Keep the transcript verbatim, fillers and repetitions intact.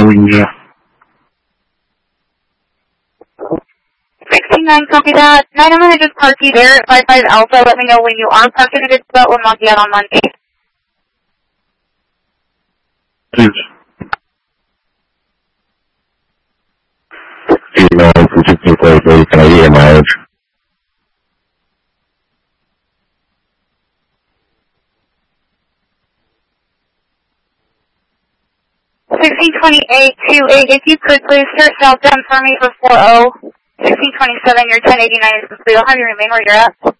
when you get. sixteen nine, copy that. nine, I'm going to just park you there at five five Alpha. Let me know when you are parking a good spot. We'll knock you out on Monday. Thanks. sixteen nine from sixteen forty-three, can I get your mileage? sixteen twenty-eight, two eight, if you could please start southbound for me for four oh. sixteen twenty-seven, your ten eighty-nine is complete. I'll have you remain where you're at.